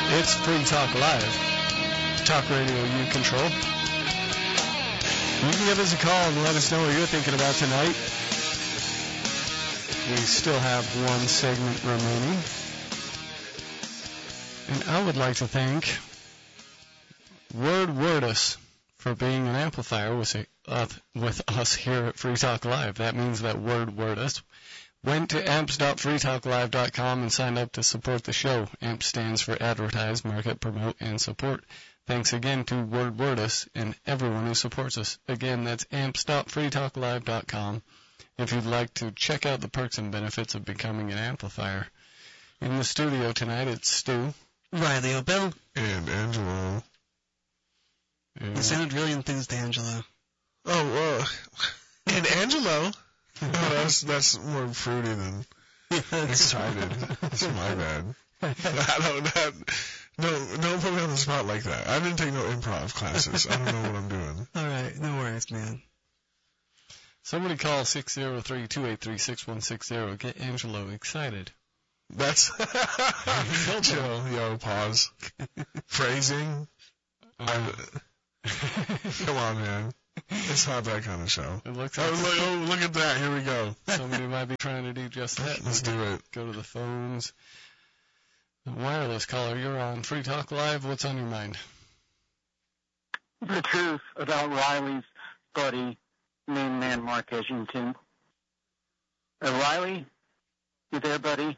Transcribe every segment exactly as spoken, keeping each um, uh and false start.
It's Free Talk Live. Talk radio you control. You can give us a call and let us know what you're thinking about tonight. We still have one segment remaining. And I would like to thank Word Wordus for being an amplifier with, uh, with us here at Free Talk Live. That means that Word Wordus went to amps dot free talk live dot com and signed up to support the show. AMP stands for Advertise, Market, Promote, and Support. Thanks again to Word Wordus and everyone who supports us. Again, that's amps dot free talk live dot com if you'd like to check out the perks and benefits of becoming an amplifier. In the studio tonight, it's Stu. Riley O'Bill. And Angelo. And you sounded really enthused, Angelo. Oh, uh, and Angelo. Oh, that's that's more fruity than excited. That's my bad. I don't that no don't put me on the spot like that. I didn't take no improv classes. I don't know what I'm doing. All right, no worries, man. Somebody call six zero three, two eight three, six one six zero. Get Angelo excited. That's chill, yo, pause. Phrasing. Uh, come on, man. It's not that kind of show. It looks oh, like look, oh, look at that. Here we go. Somebody might be trying to do just that. Let's do it. Go to the phones. The wireless caller, you're on Free Talk Live. What's on your mind? The truth about Riley's buddy, main man Mark Edgington. Uh, Riley, you there, buddy?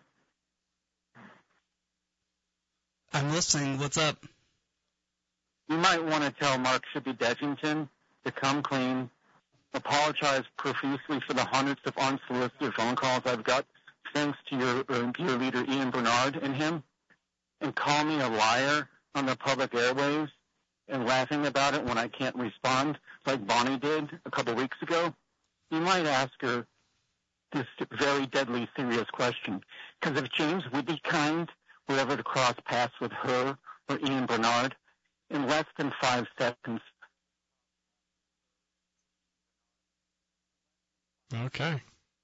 I'm listening. What's up? You might want to tell Mark Shippy Edgington to come clean, apologize profusely for the hundreds of unsolicited phone calls I've got thanks to your, uh, your leader Ian Bernard and him, and call me a liar on the public airwaves and laughing about it when I can't respond like Bonnie did a couple weeks ago. You might ask her this very deadly serious question, because if James Wittykind were ever to cross paths with her or Ian Bernard, in less than five seconds, Okay.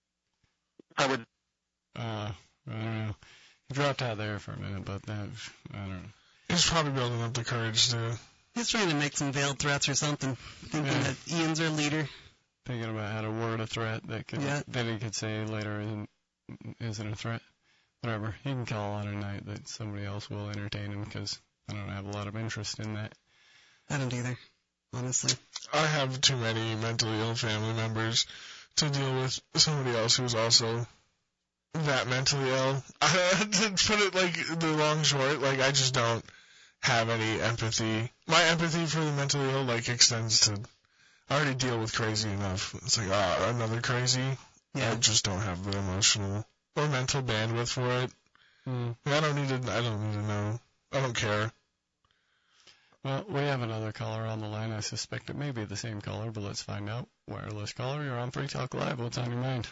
I would. Uh, I don't know. He dropped out there for a minute, but that, I don't know. He's probably building up the courage to. He's trying to make some veiled threats or something, thinking Yeah. that Ian's our leader. Thinking about how to word a threat that could Yeah. that he could say later isn't, isn't a threat. Whatever. He can call on a night that somebody else will entertain him, because I don't have a lot of interest in that. I don't either, honestly. I have too many mentally ill family members to deal with somebody else who's also that mentally ill. To put it like the long short, like I just don't have any empathy. My empathy for the mentally ill like extends to. I already deal with crazy enough. It's like ah, another crazy. Yeah. I just don't have the emotional or mental bandwidth for it. Mm. I don't need to. I don't need to know. I don't care. Well, we have another caller on the line. I suspect it may be the same caller, but let's find out. Wireless caller, you're on Free Talk Live. What's on your mind?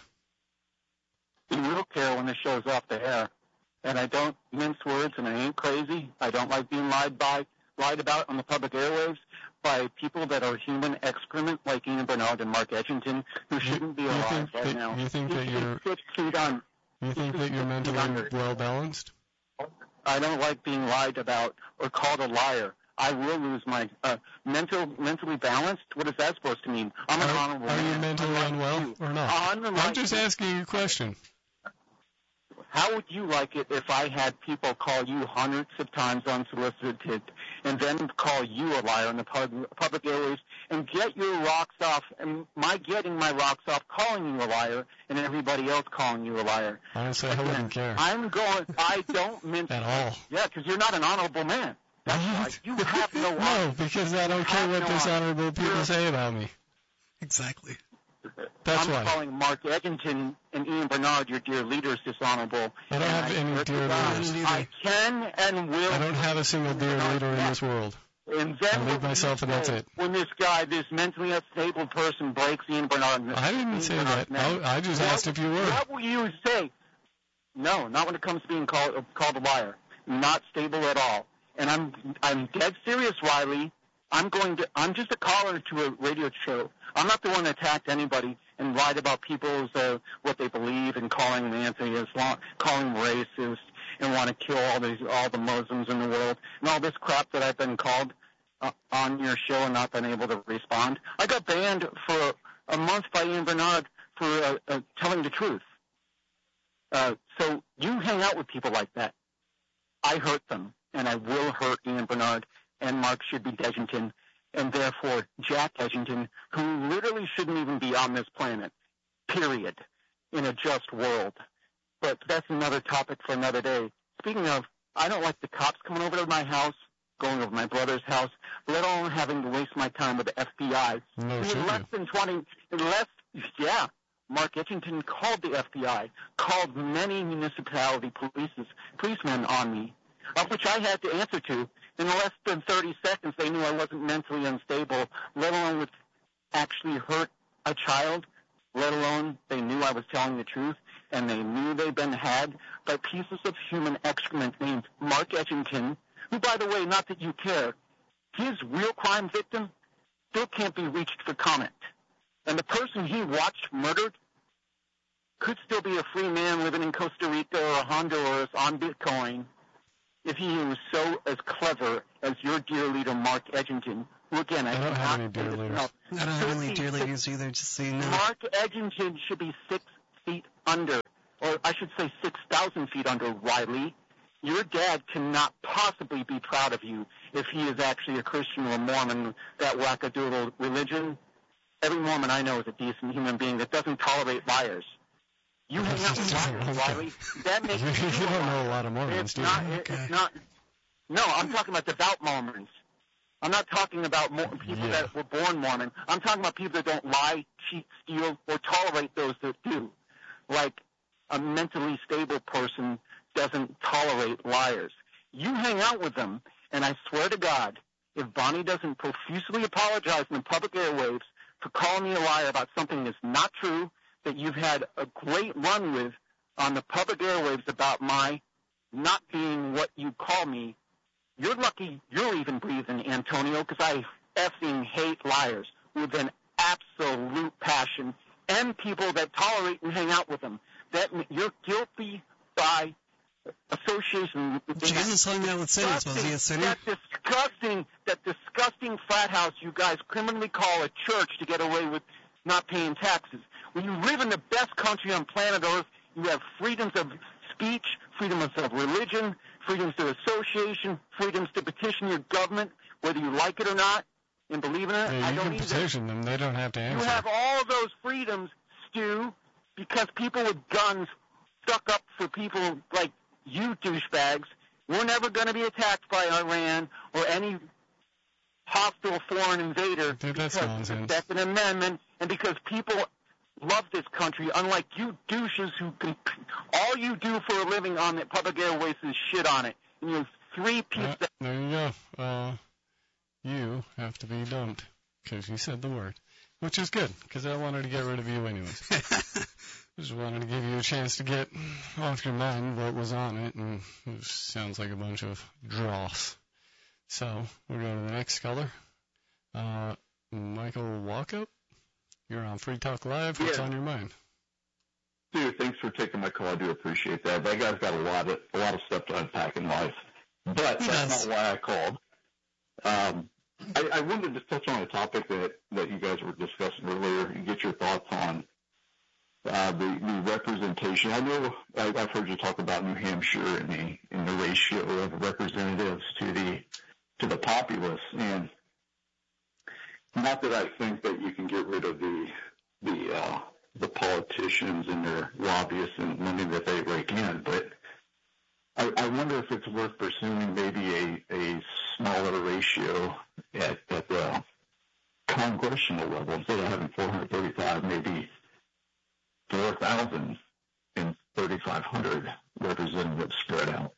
You will care when the show's off the air. And I don't mince words, and I ain't crazy. I don't like being lied by, lied about on the public airwaves by people that are human excrement like Ian Bernard and Mark Edgington, who shouldn't be you alive think right that, now. You think that you're Six feet on. you think that you're mentally well balanced? I don't like being lied about or called a liar. I will lose my uh, mental, mentally balanced. What is that supposed to mean? I'm an Are, honorable are man. you mentally unlike unwell you. or not? Unlike I'm just you. asking you a question. How would you like it if I had people call you hundreds of times unsolicited and then call you a liar in the pub- public airways and get your rocks off, and my getting my rocks off calling you a liar and everybody else calling you a liar? Honestly, I wouldn't care I'm going, I don't mince. at all. Yeah, because you're not an honorable man. That's What? right. You have no No, honor. because I don't care have what no dishonorable people You're- say about me. Exactly. That's I'm why. calling Mark Edgington and Ian Bernard, your dear leaders, dishonorable. I don't And have any swear to dear God, leaders. I can and will. I don't have a single dear leader in this world. And then I leave what will myself you and that's say it. When this guy, this mentally unstable person, breaks Ian Bernard, and I didn't Ian say Bernard's that. name, I, I just what- asked if you were. What will you say? No, not when it comes to being called called a liar. Not stable at all. And I'm I'm dead serious, Riley. I'm going to. I'm just a caller to a radio show. I'm not the one that attacked anybody and lied about people's uh, what they believe and calling them anti-Islam, calling them racist, and want to kill all these all the Muslims in the world and all this crap that I've been called uh, on your show and not been able to respond. I got banned for a month by Ian Bernard for uh, uh, telling the truth. Uh, so you hang out with people like that. I hurt them, and I will hurt Ian Bernard and Mark Shibby-Degington, and therefore Jack Edgington, who literally shouldn't even be on this planet, period, in a just world. But that's another topic for another day. Speaking of, I don't like the cops coming over to my house, going over my brother's house, let alone having to waste my time with the F B I. No, in less than twenty, in less, yeah, Mark Edgington called the F B I, called many municipality polices, policemen on me, of which I had to answer to. In less than thirty seconds, they knew I wasn't mentally unstable, let alone would actually hurt a child, let alone they knew I was telling the truth, and they knew they'd been had by pieces of human excrement named Mark Edgington, who, by the way, not that you care, his real crime victim still can't be reached for comment. And the person he watched murdered could still be a free man living in Costa Rica or Honduras on Bitcoin if he was so as clever as your dear leader, Mark Edgington, who, again, I, I don't cannot have any dear say this leaders. enough. I don't have any Should dear be ladies six- either, just so you know. Mark Edgington should be six feet under, or I should say six thousand feet under, Riley. Your dad cannot possibly be proud of you if he is actually a Christian or a Mormon, that wackadoodle religion. Every Mormon I know is a decent human being that doesn't tolerate liars. You hang out with liars, Riley. That makes You, you you a don't know liar. a lot of Mormons, It's do you? not, it- Okay. it's not, no, I'm talking about devout Mormons. I'm not talking about Mor- people Yeah. that were born Mormon. I'm talking about people that don't lie, cheat, steal, or tolerate those that do. Like a mentally stable person doesn't tolerate liars. You hang out with them, and I swear to God, if Bonnie doesn't profusely apologize in the public airwaves for calling me a liar about something that's not true, that you've had a great run with on the public airwaves about my not being what you call me, you're lucky you're even breathing, Antonio, because I effing hate liars with an absolute passion, and people that tolerate and hang out with them. That you're guilty by association. Jesus hung out with sinners. Was he a sinner? That disgusting, that disgusting frat house you guys criminally call a church to get away with not paying taxes. When you live in the best country on planet Earth, you have freedoms of speech, freedoms of religion, freedoms of association, freedoms to petition your government, whether you like it or not, and believe in it. Yeah, I you don't can either. petition them. They don't have to You answer. have all those freedoms, Stu, because people with guns stuck up for people like you douchebags. We're never going to be attacked by Iran or any hostile foreign invader Dude, that's because nonsense. of the Second Amendment and because people love this country, unlike you douches who can, all you do for a living on the public airways is shit on it. And you have three pieces Uh, there you go. Uh, you have to be dumped because you said the word, which is good because I wanted to get rid of you anyways. Just wanted to give you a chance to get off your mind what was on it, and it sounds like a bunch of dross. So we'll go to the next caller. Uh, Michael Walkup, you're on Free Talk Live. What's Yeah. on your mind? Dude, thanks for taking my call. I do appreciate that. That guy's got a lot of a lot of stuff to unpack in life, but He that's does. not why I called. Um, I, I wanted to touch on a topic that, that you guys were discussing earlier and get your thoughts on uh, the, the representation. I know I, I've heard you talk about New Hampshire and the and the ratio of representatives to the to the populace, and not that I think that you can get rid of the the uh, the politicians and their lobbyists and money that they rake in, but I, I wonder if it's worth pursuing maybe a, a smaller ratio at, at the congressional level. Instead of having four hundred thirty-five, maybe four thousand and thirty-five hundred representatives spread out.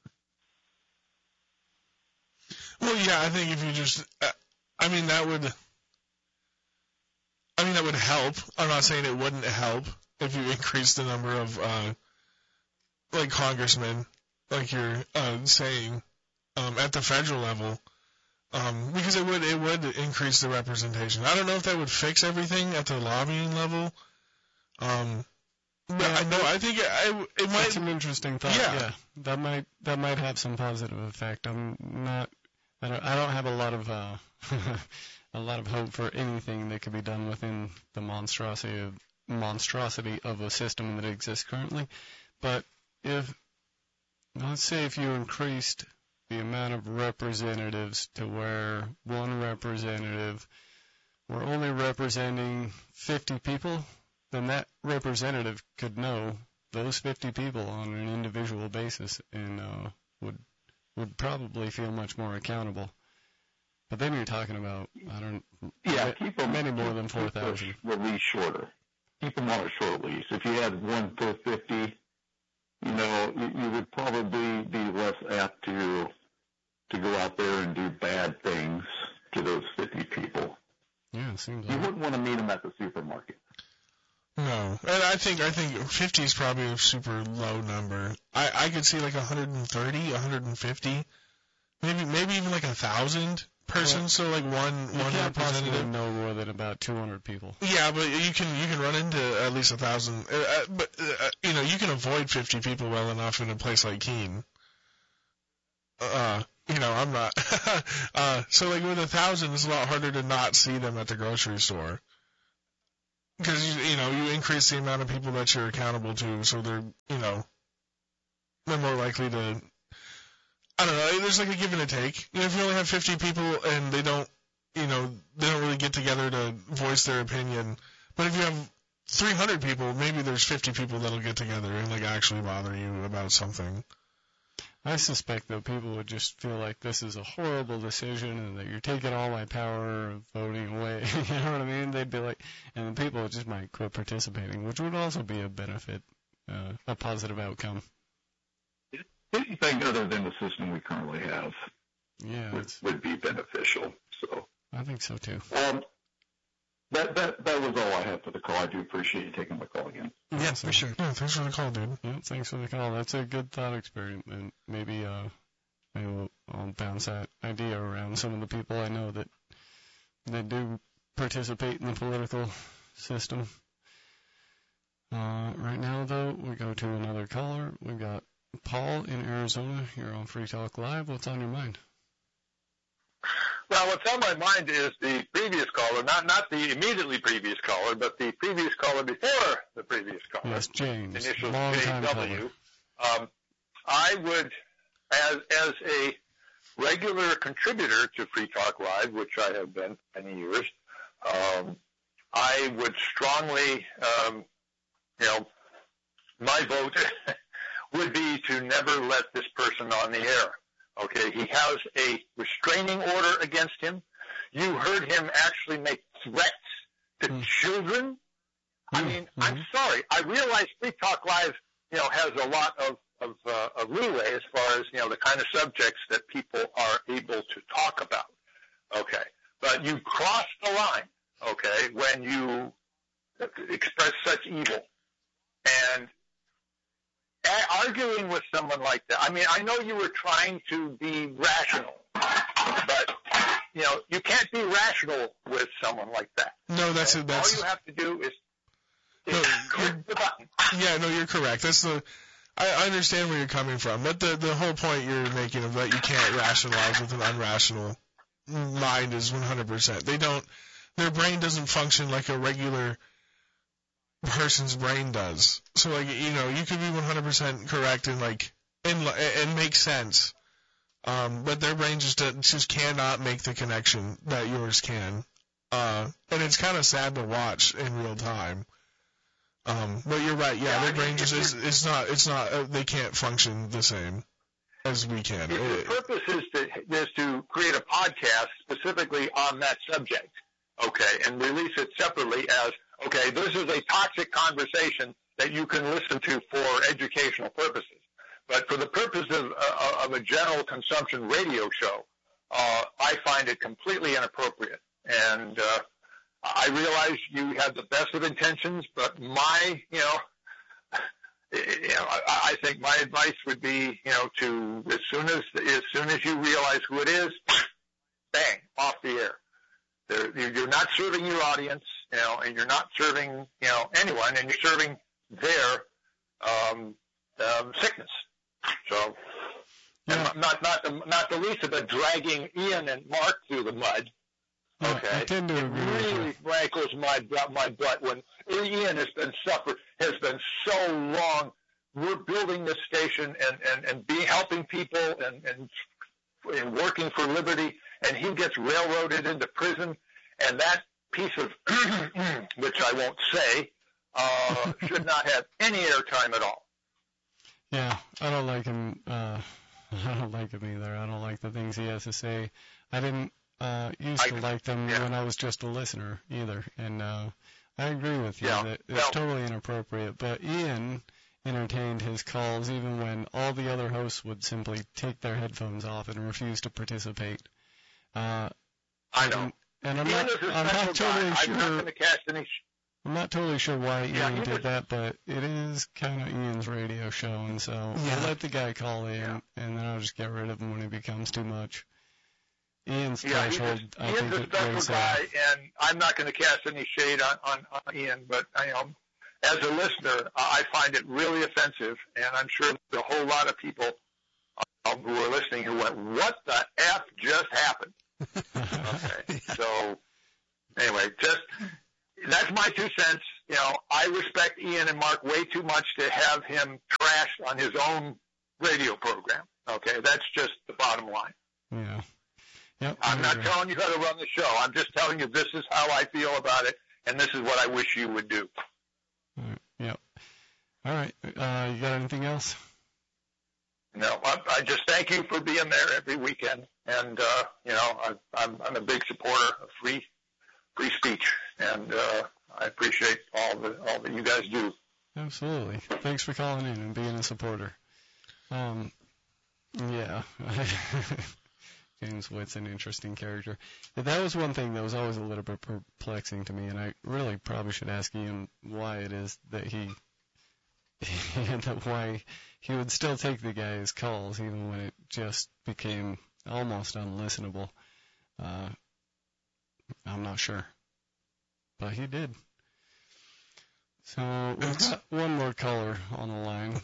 Well, yeah, I think if you just, uh, I mean, that would, I mean, that would help. I'm not saying it wouldn't help if you increase the number of, uh, like congressmen, like you're uh, saying, um, at the federal level, um, because it would, it would increase the representation. I don't know if that would fix everything at the lobbying level, um, Yeah, no, I think it, I, it might. That's an interesting thought. Yeah. yeah, that might that might have some positive effect. I'm not. I don't. I don't have a lot of uh, a lot of hope for anything that could be done within the monstrosity of monstrosity of a system that exists currently. But if let's say if you increased the amount of representatives to where one representative were only representing fifty people, then that representative could know those fifty people on an individual basis and uh, would would probably feel much more accountable. But then you're talking about, I don't, Yeah, keep them, many more keep- than four thousand. keep the leash shorter. Keep them on a short leash. If you had one per fifty, you know, you, you would probably be less apt to to go out there and do bad things to those fifty people. Yeah, it seems You like wouldn't want to meet them at the supermarket. No, and I think I think fifty is probably a super low number. I I could see like one hundred thirty, one hundred fifty, maybe maybe even like a thousand person. Well, so like one you one can't possibly representative. know more than about two hundred people. Yeah, but you can you can run into at least a thousand. Uh, uh, but uh, you know you can avoid fifty people well enough in a place like Keene. Uh, you know I'm not. uh, so like with a thousand, it's a lot harder to not see them at the grocery store. Because you, you know you increase the amount of people that you're accountable to, so they're you know they're more likely to. I don't know. There's like a give and a take. You know, if you only have fifty people and they don't, you know, they don't really get together to voice their opinion. But if you have three hundred people, maybe there's fifty people that'll get together and like actually bother you about something. I suspect that people would just feel like this is a horrible decision and that you're taking all my power of voting away. You know what I mean? They'd be like, and the people just might quit participating, which would also be a benefit, uh, a positive outcome. Anything other than the system we currently have Yeah, would, it's, would be beneficial. So I think so too. um, that that that was all I had for the call. I do appreciate you taking my call again. Yeah, Awesome. for sure. Yeah, thanks for the call, dude. Yeah, thanks for the call. That's a good thought experiment. Maybe, uh, maybe we'll, I'll bounce that idea around some of the people I know that that do participate in the political system. Uh, right now, though, we go to another caller. We've got Paul in Arizona. You're on Free Talk Live. What's on your mind? Well, what's on my mind is the previous caller, not not the immediately previous caller, but the previous caller before the previous caller. Yes, James. Initials Long J time caller. W. Um, I would, as as a regular contributor to Free Talk Live, which I have been for many years, um, I would strongly, um, you know, my vote would be to never let this person on the air. Okay, he has a restraining order against him. You heard him actually make threats to Mm. children. I Mm, mean, mhm. I'm sorry. I realize Free Talk Live, you know, has a lot of of, uh, of leeway as far as you know the kind of subjects that people are able to talk about. Okay, but you cross the line. Okay, when you express such evil and arguing with someone like that. I mean, I know you were trying to be rational, but you know you can't be rational with someone like that. No, that's Okay? it. That's all you have to do is, is No, click the button. yeah. No, you're correct. That's the. I I understand where you're coming from, but the the whole point you're making of that you can't rationalize with an unrational mind is one hundred percent. They don't. Their brain doesn't function like a regular person's brain does. So like you know you could be one hundred percent correct and like and and make sense, um, but their brain just doesn't- just cannot make the connection that yours can, uh, and it's kind of sad to watch in real time. Um, but you're right. Yeah, Yeah, their I brain mean, just if is. It's not. It's not. Uh, they can't function the same as we can. If It- the purpose is to is to create a podcast specifically on that subject, okay, and release it separately as okay, this is a toxic conversation that you can listen to for educational purposes. But for the purpose of, uh, of a general consumption radio show, uh, I find it completely inappropriate. And uh, I realize you have the best of intentions, but my, you know, you know, I, I think my advice would be, you know, to as soon as as soon as you realize who it is, bang, off the air. There, you're not serving your audience, you know, and you're not serving, you know, anyone, and you're serving their um, um, sickness. So, Yeah. and not not the not the least of it, dragging Ian and Mark through the mud. Yeah, Okay, I tend to it agree with really you. rankles my my butt when Ian has been suffered has been so long. We're building this station and and and be helping people and and, and working for liberty, and he gets railroaded into prison, and that piece of which I won't say uh, should not have any airtime at all. Yeah, I don't like him. Uh, I don't like him either. I don't like the things he has to say. I didn't uh, used I- to like them yeah. when I was just a listener either, and uh, I agree with you Yeah, that it's well- totally inappropriate. But Ian entertained his calls even when all the other hosts would simply take their headphones off and refuse to participate. Uh, I know. and, and I'm Ian not. is a I'm special not totally guy. sure. I'm not going to cast any. Sh- I'm not totally sure why Yeah, Ian he did was- that, but it is kind of Ian's radio show, and so Yeah. I'll let the guy call in, Yeah. and then I'll just get rid of him when he becomes too much. Ian's Yeah, he's threshold, a, I Ian's think, a it special raised guy, uh, and I'm not going to cast any shade on, on, on Ian, but I um, as a listener, I find it really offensive, and I'm sure a whole lot of people um, who are listening who went, "What the F just happened?" Okay, so anyway, just that's my two cents. You know, I respect Ian and Mark way too much to have him trashed on his own radio program. Okay, that's just the bottom line. yeah. Yep, I I'm not agree. telling you how to run the show. I'm just telling you this is how I feel about it, and this is what I wish you would do. All right, Yep. All right. Uh, you got anything else? No, I, I just thank you for being there every weekend, and uh, you know, I, I'm I'm a big supporter of free free speech, and uh, I appreciate all the all that you guys do. Absolutely. Thanks for calling in and being a supporter. Um, yeah. James Witt's an interesting character. But that was one thing that was always a little bit perplexing to me, and I really probably should ask Ian why it is that he, and that why he would still take the guy's calls even when it just became almost unlistenable. Uh, I'm not sure, but he did. So we've got one more caller on the line.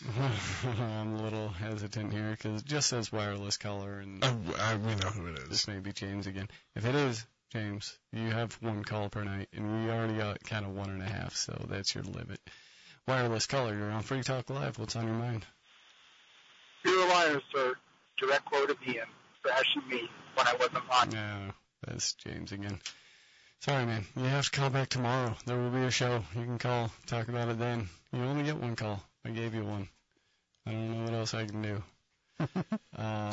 I'm a little hesitant here because it just says wireless caller, and I, I, we know who it is. this may be James again. If it is James, you have one call per night, and we already got kind of one and a half, so that's your limit. Wireless caller, you're on Free Talk Live. What's on your mind? You're a liar, sir. Direct quote of Ian. Trashing me when I wasn't on. No, that's James again. Sorry, man. You have to call back tomorrow. There will be a show. You can call, talk about it then. You only get one call. I gave you one. I don't know what else I can do. uh,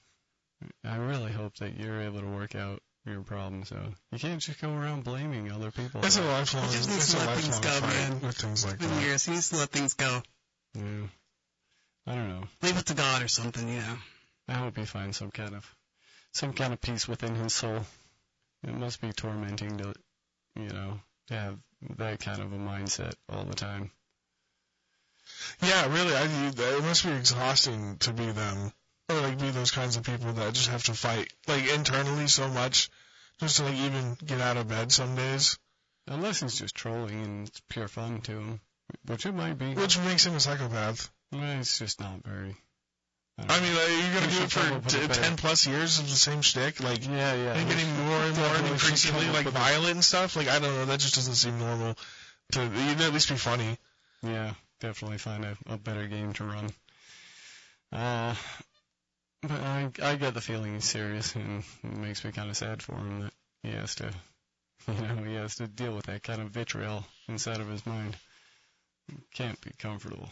I really hope that you're able to work out your problem. So you can't just go around blaming other people. It's a lifelong, He just needs it's to a let things lifelong go, fight man. with things like It's been that. years. He needs to let things go. Yeah. I don't know. Leave it to God or something, you know. I hope he finds some kind of some kind of peace within his soul. It must be tormenting to, you know, to have that kind of a mindset all the time. Yeah, really, I view that. It must be exhausting to be them, or like be those kinds of people that just have to fight like internally so much just to like even get out of bed some days. Unless he's just trolling and it's pure fun to him, which it might be. Which makes him a psychopath. Well, it's just not very. I, don't I mean, like, you're gonna We do should it come up for with a t- better- ten plus years of the same shtick, like know. yeah, yeah. and we getting should- more and more and definitely should increasingly come up like with a- violent and stuff. Like I don't know, that just doesn't seem normal. To you'd at least be funny. Yeah, definitely find a, a better game to run. Uh, but I, I get the feeling he's serious, and it makes me kind of sad for him that he has to, you know, he has to deal with that kind of vitriol inside of his mind. Can't be comfortable.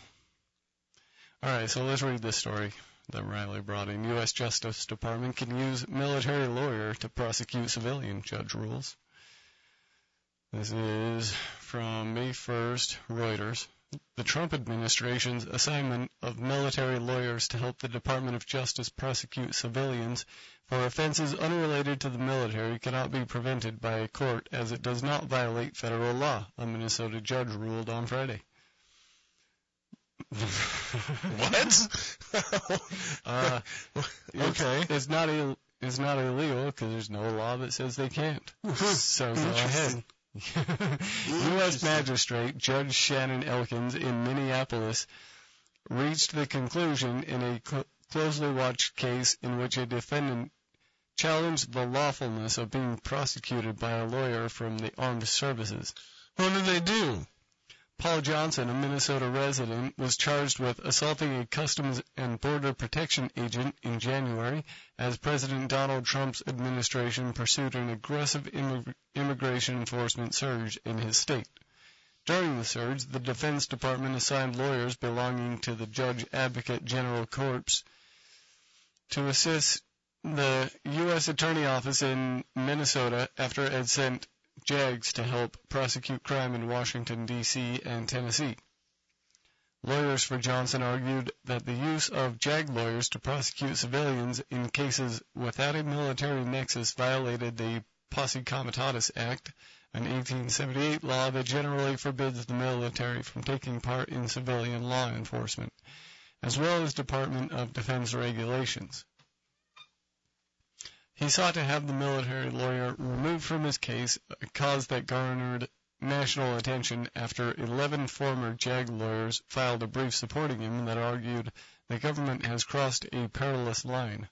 All right, so let's read this story that Riley brought in. U S Justice Department can use military lawyer to prosecute civilian, judge rules. This is from May first, Reuters. The Trump administration's assignment of military lawyers to help the Department of Justice prosecute civilians for offenses unrelated to the military cannot be prevented by a court as it does not violate federal law, a Minnesota judge ruled on Friday. What? uh, Okay. It's, it's not Ill, it's not illegal because there's no law that says they can't. So go ahead. U S Magistrate Judge Shannon Elkins in Minneapolis reached the conclusion in a cl- closely watched case in which a defendant challenged the lawfulness of being prosecuted by a lawyer from the armed services. What did they do? Paul Johnson, a Minnesota resident, was charged with assaulting a Customs and Border Protection agent in January as President Donald Trump's administration pursued an aggressive immig- immigration enforcement surge in his state. During the surge, the Defense Department assigned lawyers belonging to the Judge Advocate General Corps to assist the U S Attorney Office in Minnesota after it had sent JAGs to help prosecute crime in Washington, D C and Tennessee. Lawyers for Johnson argued that the use of JAG lawyers to prosecute civilians in cases without a military nexus violated the Posse Comitatus Act, an eighteen seventy-eight law that generally forbids the military from taking part in civilian law enforcement, as well as Department of Defense regulations. He sought to have the military lawyer removed from his case, a cause that garnered national attention after eleven former JAG lawyers filed a brief supporting him that argued the government has crossed a perilous line.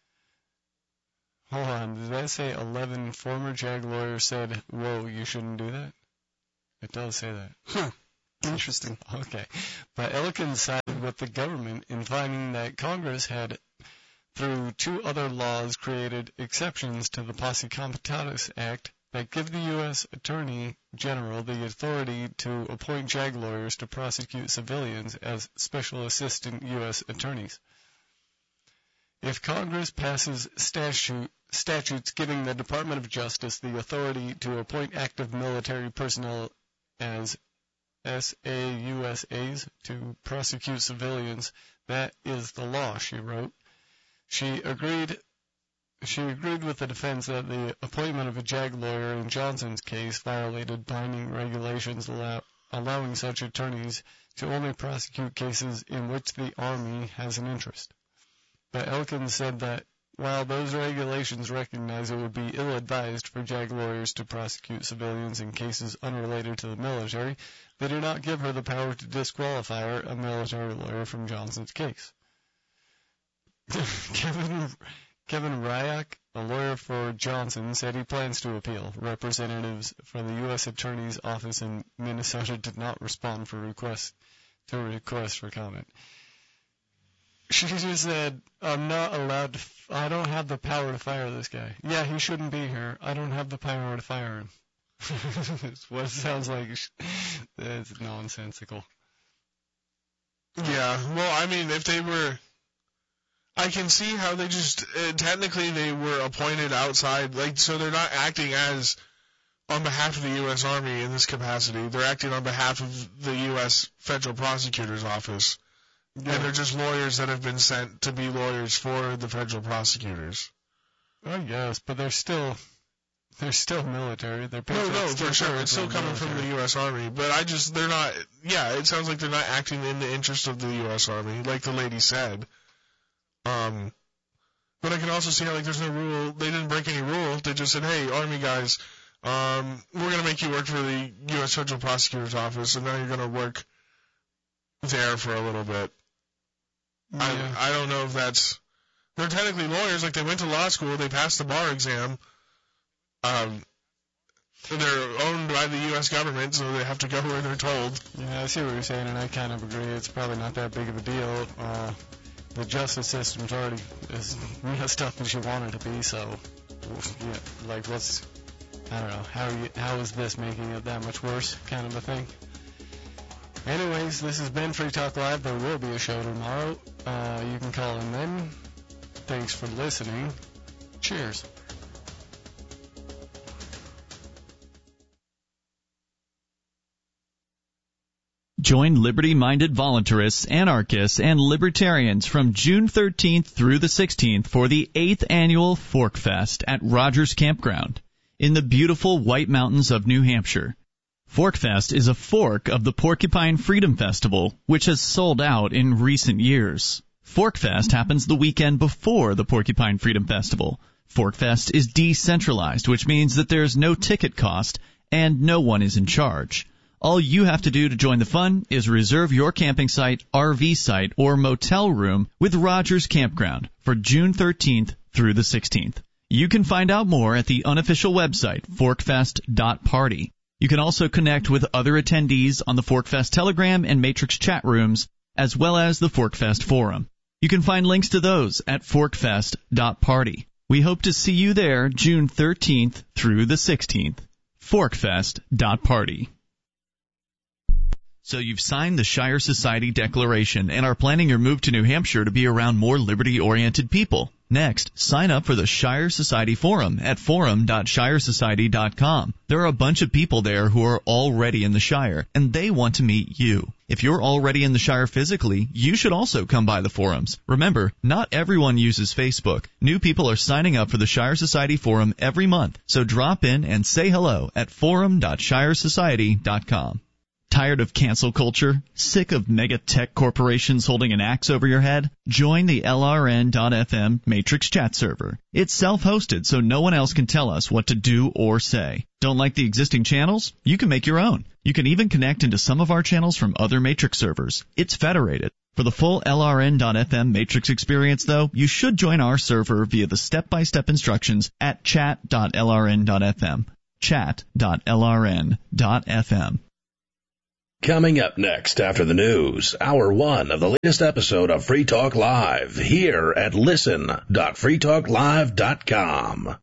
Hold on, did that say eleven former JAG lawyers said, whoa, you shouldn't do that? It does say that. Huh. Interesting. Okay. But Elkins sided with the government in finding that Congress had, through two other laws, created exceptions to the Posse Comitatus Act that give the U S Attorney General the authority to appoint JAG lawyers to prosecute civilians as special assistant U S attorneys. If Congress passes statute, statutes giving the Department of Justice the authority to appoint active military personnel as S A U S As to prosecute civilians, that is the law, she wrote. She agreed She agreed with the defense that the appointment of a JAG lawyer in Johnson's case violated binding regulations allow, allowing such attorneys to only prosecute cases in which the Army has an interest. But Elkins said that while those regulations recognize it would be ill-advised for JAG lawyers to prosecute civilians in cases unrelated to the military, they do not give her the power to disqualify her, a military lawyer, from Johnson's case. Kevin... Kevin Ryak, a lawyer for Johnson, said he plans to appeal. Representatives from the U S Attorney's Office in Minnesota did not respond for requests to a request for comment. She just said, I'm not allowed to, f- I don't have the power to fire this guy. Yeah, he shouldn't be here. I don't have the power to fire him. It's what it sounds like. It's nonsensical. Yeah, well, I mean, if they were... I can see how they just, uh, technically they were appointed outside, like, so they're not acting as, on behalf of the U S Army in this capacity. They're acting on behalf of the U S Federal Prosecutor's Office. Yeah. And they're just lawyers that have been sent to be lawyers for the federal prosecutors. I guess, but they're still, they're still military. They're no, no, for sure. It's still coming military. From the U S Army. But I just, they're not, yeah, it sounds like they're not acting in the interest of the U S Army, like the lady said. Um, but I can also see how, like, there's no rule. They didn't break any rule. They just said, hey, Army guys, um, we're going to make you work for the U S Federal Prosecutor's Office, and now you're going to work there for a little bit. Yeah. I, I don't know if that's... They're technically lawyers. Like, they went to law school. They passed the bar exam. Um, they're owned by the U S government, so they have to go where they're told. Yeah, I see what you're saying, and I kind of agree. It's probably not that big of a deal. Uh... The justice system's already as messed up as you want it to be, so, yeah, like, what's, I don't know, how you, how is this making it that much worse, kind of a thing? Anyways, this has been Free Talk Live. There will be a show tomorrow. Uh, you can call in then. Thanks for listening. Cheers. Join liberty-minded voluntarists, anarchists, and libertarians from June thirteenth through the sixteenth for the eighth Annual Fork Fest at Rogers Campground in the beautiful White Mountains of New Hampshire. Fork Fest is a fork of the Porcupine Freedom Festival, which has sold out in recent years. Fork Fest happens the weekend before the Porcupine Freedom Festival. Fork Fest is decentralized, which means that there's no ticket cost, and no one is in charge. All you have to do to join the fun is reserve your camping site, R V site, or motel room with Rogers Campground for June thirteenth through the sixteenth. You can find out more at the unofficial website, forkfest dot party. You can also connect with other attendees on the ForkFest Telegram and Matrix chat rooms, as well as the ForkFest Forum. You can find links to those at forkfest dot party. We hope to see you there June thirteenth through the sixteenth. forkfest dot party. So you've signed the Shire Society Declaration and are planning your move to New Hampshire to be around more liberty-oriented people. Next, sign up for the Shire Society Forum at forum dot shire society dot com. There are a bunch of people there who are already in the Shire, and they want to meet you. If you're already in the Shire physically, you should also come by the forums. Remember, not everyone uses Facebook. New people are signing up for the Shire Society Forum every month, so drop in and say hello at forum dot shire society dot com. Tired of cancel culture? Sick of mega tech corporations holding an axe over your head? Join the L R N dot F M Matrix chat server. It's self-hosted, so no one else can tell us what to do or say. Don't like the existing channels? You can make your own. You can even connect into some of our channels from other Matrix servers. It's federated. For the full L R N dot F M Matrix experience, though, you should join our server via the step-by-step instructions at chat dot L R N dot F M. chat dot L R N dot F M. Coming up next after the news, hour one of the latest episode of Free Talk Live here at listen dot free talk live dot com.